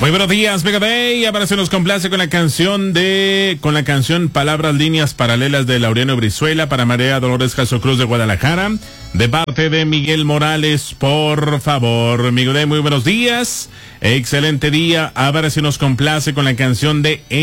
Muy buenos días, Mega Day. Ahora se nos complace con la canción Palabras, Líneas Paralelas de Laureano Brizuela para María Dolores Caso Cruz de Guadalajara, de parte de Miguel Morales, por favor. Mega Day, muy buenos días. Excelente día. Ahora se nos complace con la canción de